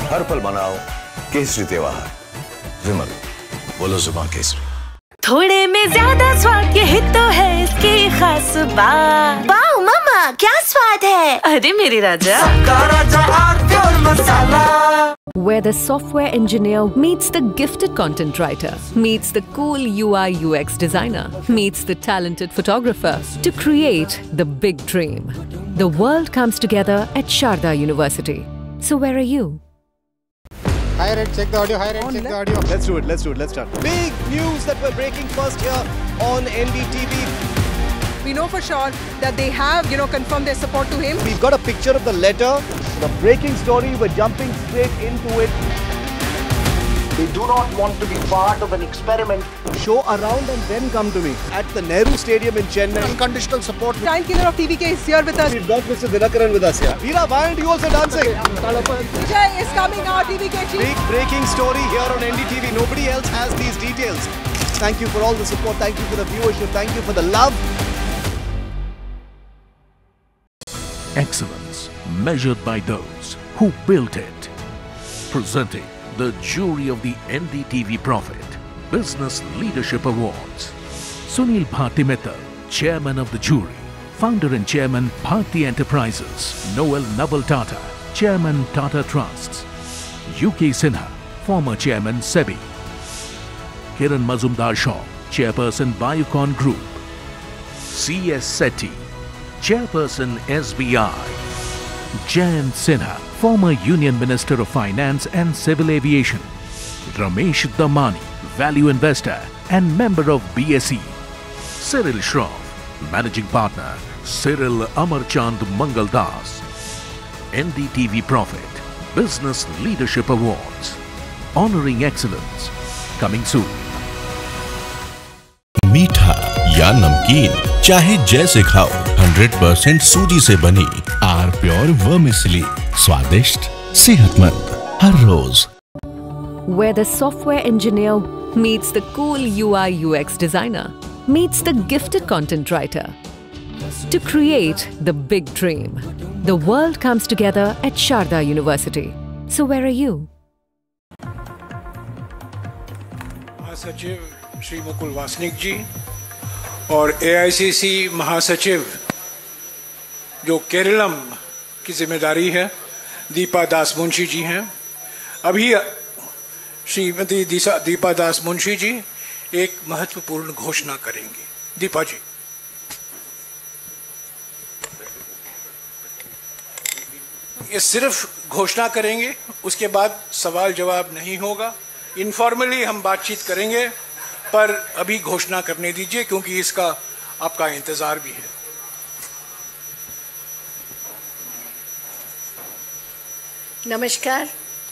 हर पल मनाओ केसरी त्योहार। विमल, बोलो जुबान केसरी। थोड़े में ज्यादा स्वाद, यही तो है इसकी खास बात। वाओ मम्मा, क्या स्वाद है। अरे मेरे राजा, Where the software engineer meets the gifted content writer, meets the cool UI UX designer, meets the talented photographer to create the big dream. The world comes together at Sharda University. So where are you? Hi Red, check the audio. Hi Red, check the audio. Let's do it. Let's start. Big news that we're breaking first here on NDTV. We know for sure that they have, confirmed their support to him. We've got a picture of the letter, the breaking story. We're jumping straight into it. We do not want to be part of an experiment. Show around and then come to me at the Nehru Stadium in Chennai. Unconditional support. Time killer of TVK is here with us. We've got Mr. Dinakaran with us here. Veera, why aren't you also dancing? Vijay is coming out, TVK chief. Big breaking story here on NDTV. Nobody else has these details. Thank you for all the support. Thank you for the viewership. Thank you for the love. Excellence measured by those who built it. Presenting the jury of the NDTV Profit Business Leadership Awards. Sunil Bharti Mittal, Chairman of the jury. Founder and Chairman, Bharti Enterprises. Noel Naval Tata, Chairman, Tata Trusts. UK Sinha, former Chairman, SEBI. Kiran Mazumdar Shaw, Chairperson, Biocon Group. C.S. Sethi, Chairperson, SBI. Jayant Sinha, former Union Minister of Finance and Civil Aviation. Ramesh Damani, value investor and member of BSE. Cyril Shroff, managing partner, Cyril Amarchand Mangaldas. NDTV Profit Business Leadership Awards, honoring excellence, coming soon. मीठा या नमकीन, चाहे जैसे खाओ, 100% सूजी से बनी are pure vermicelli, स्वादिष्ट, सेहतमंद हर रोज। Where the software engineer meets the cool UI UX designer, meets the gifted content writer to create the big dream. The world comes together at Sharda University. So where are you? महासचिव श्री मुकुल वासनिक जी और AICC महासचिव जो केरलम की जिम्मेदारी है, दीपा दास मुंशी जी हैं। अभी श्रीमती दीपा दास मुंशी जी एक महत्वपूर्ण घोषणा करेंगी। दीपा जी। ये सिर्फ घोषणा करेंगे, उसके बाद सवाल जवाब नहीं होगा। इनफॉर्मली हम बातचीत करेंगे, पर अभी घोषणा करने दीजिए क्योंकि इसका आपका इंतजार भी है। Namaskar.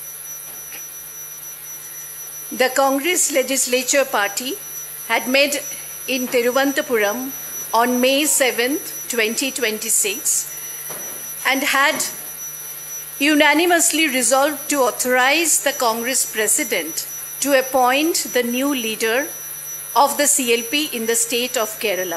The Congress Legislature Party had met in Thiruvananthapuram on May 7th, 2026 and had unanimously resolved to authorize the Congress President to appoint the new leader of the CLP in the state of Kerala.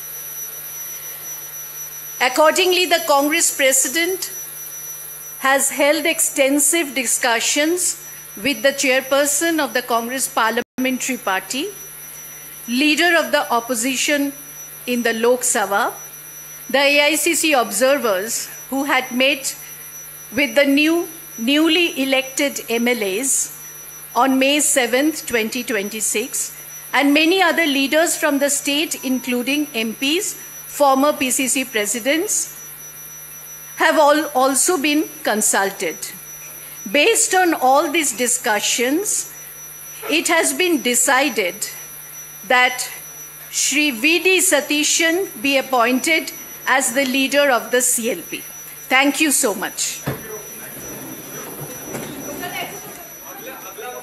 Accordingly, the Congress President has held extensive discussions with the chairperson of the Congress Parliamentary Party, leader of the opposition in the Lok Sabha, the AICC observers who had met with the newly elected MLAs on May 7th, 2026, and many other leaders from the state, including MPs, former PCC presidents, have also been consulted. Based on all these discussions, it has been decided that Shri V.D. Satishan be appointed as the leader of the CLP. Thank you so much.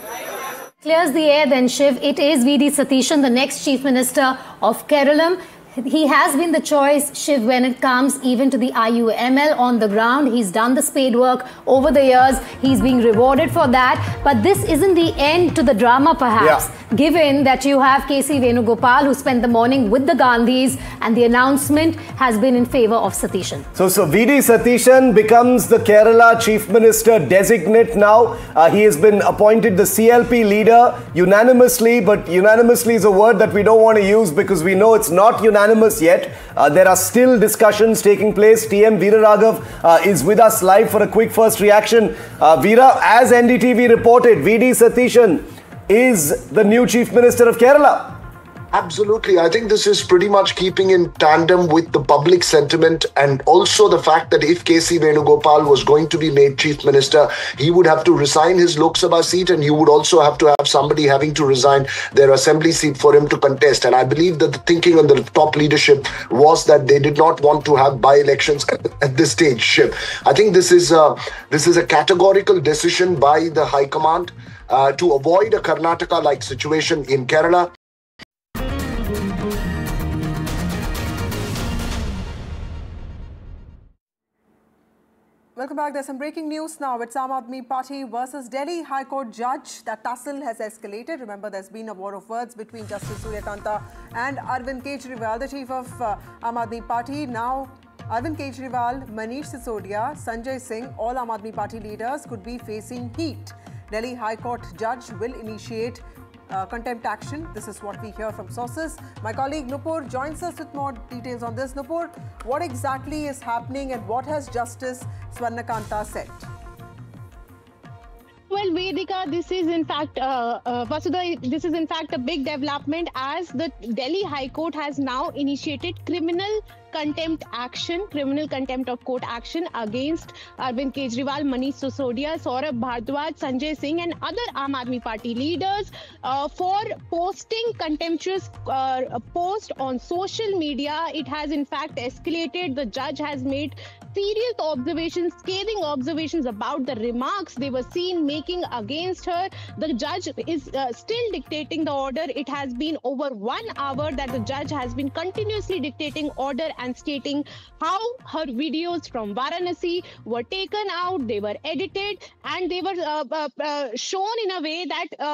Clears the air then, Shiv. It is V.D. Satishan, the next Chief Minister of Kerala. He has been the choice, Shiv, when it comes even to the IUML on the ground. He's done the spade work over the years. He's being rewarded for that. But this isn't the end to the drama, perhaps, given that you have KC Venugopal, who spent the morning with the Gandhis, and the announcement has been in favor of Satishan. So VD Satishan becomes the Kerala Chief Minister designate now. He has been appointed the CLP leader unanimously, but unanimously is a word that we don't want to use because we know it's not unanimous yet. There are still discussions taking place. TM Veeraraghav is with us live for a quick first reaction. Veera, as NDTV reported, VD Satishan is the new Chief Minister of Kerala. Absolutely. I think this is pretty much keeping in tandem with the public sentiment, and also the fact that if KC Venugopal was going to be made Chief Minister, he would have to resign his Lok Sabha seat, and he would also have to have somebody having to resign their assembly seat for him to contest. And I believe that the thinking on the top leadership was that they did not want to have by-elections at this stage, Shiv. I think this is a categorical decision by the High Command to avoid a Karnataka-like situation in Kerala. Welcome back. There's some breaking news now. It's Aam Aadmi Party versus Delhi High Court judge. That tussle has escalated. Remember, there's been a war of words between Justice Suryakanta and Arvind Kejriwal, the chief of Aam Aadmi Party. Now, Arvind Kejriwal, Manish Sisodia, Sanjay Singh, all Aam Aadmi Party leaders could be facing heat. Delhi High Court judge will initiate contempt action. This is what we hear from sources. My colleague Nupur joins us with more details on this. Nupur, what exactly is happening and what has Justice Swarnakanta said? Well, Vedika, this is in fact, Vasudha, this is in fact a big development as the Delhi High Court has now initiated criminal contempt of court action against Arvind Kejriwal, Manish Sisodia, Saurabh Bhardwaj, Sanjay Singh and other Aam Aadmi Party leaders for posting contemptuous post on social media. It has in fact escalated. The judge has made serious observations, scathing observations about the remarks they were seen making against her. The judge is still dictating the order. It has been over 1 hour that the judge has been continuously dictating order and stating how her videos from Varanasi were taken out, they were edited, and they were shown in a way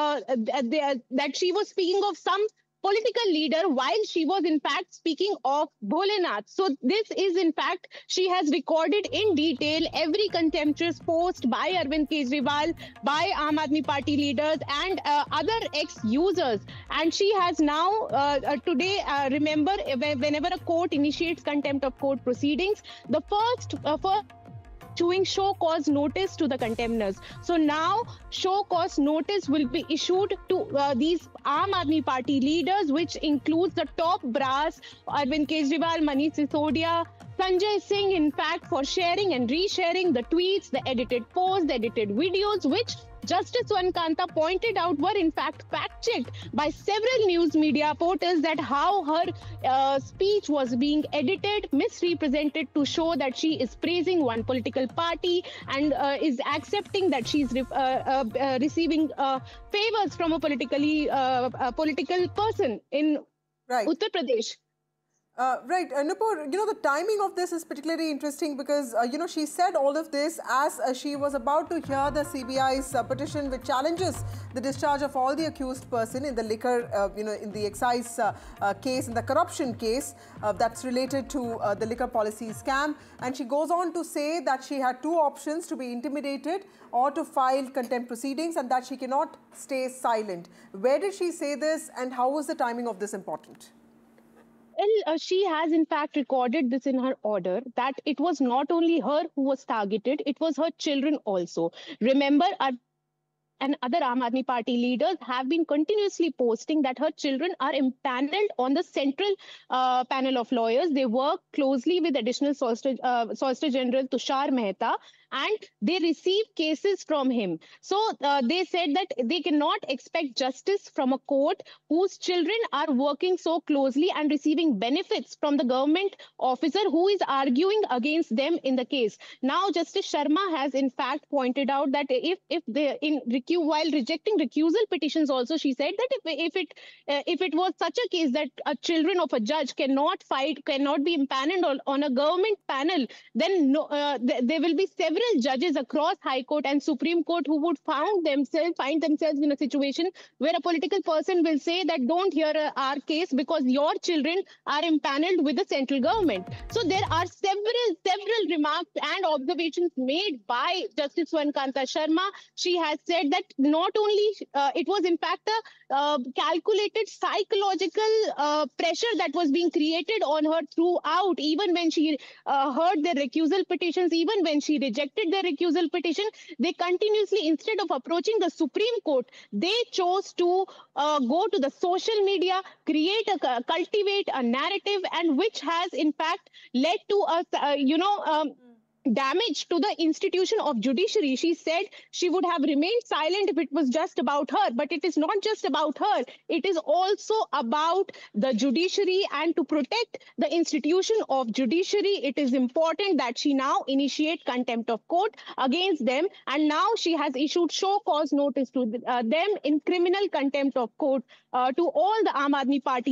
that she was speaking of some political leader while she was in fact speaking of Bholenath. So this is in fact, she has recorded in detail every contemptuous post by Arvind Kejriwal, by Aam Aadmi Party leaders and other ex-users. And she has now, today, remember, whenever a court initiates contempt of court proceedings, the first issuing show cause notice to the contemners. So now show cause notice will be issued to these Aam Aadmi Party leaders, which includes the top brass, Arvind Kejriwal, Manish Sisodia, Sanjay Singh, in fact, for sharing and resharing the tweets, the edited posts, the edited videos, which Justice Swarnakanta pointed out were in fact fact-checked by several news media portals, that how her speech was being edited, misrepresented to show that she is praising one political party and is accepting that she is receiving favors from a political person in Uttar Pradesh. Right, Nupur, the timing of this is particularly interesting because, she said all of this as she was about to hear the CBI's petition which challenges the discharge of all the accused person in the liquor, in the excise case, in the corruption case that's related to the liquor policy scam. And she goes on to say that she had two options: to be intimidated or to file contempt proceedings, and that she cannot stay silent. Where did she say this, and how was the timing of this important? Well, she has in fact recorded this in her order, that it was not only her who was targeted, it was her children also. Remember, and other Aam Aadmi Party leaders have been continuously posting that her children are impaneled on the central panel of lawyers. They work closely with Additional Solicitor General Tushar Mehta, and they receive cases from him. So they said that they cannot expect justice from a court whose children are working so closely and receiving benefits from the government officer who is arguing against them in the case. Now, Justice Sharma has in fact pointed out that while rejecting recusal petitions, also she said that if it was such a case that children of a judge cannot be impaneled on a government panel, then there will be several judges across High Court and Supreme Court who would find themselves in a situation where a political person will say that don't hear our case because your children are impaneled with the central government. So there are several remarks and observations made by Justice Swarnakanta Sharma. She has said that not only it was in fact a calculated psychological pressure that was being created on her throughout, even when she heard their recusal petitions, even when she rejected their recusal petition, they continuously, instead of approaching the Supreme Court, they chose to go to the social media, cultivate a narrative, and which has in fact led to damage to the institution of judiciary. She said she would have remained silent if it was just about her, but it is not just about her. It is also about the judiciary, and to protect the institution of judiciary, it is important that she now initiate contempt of court against them. And now she has issued show cause notice to them in criminal contempt of court to all the Aam Aadmi Party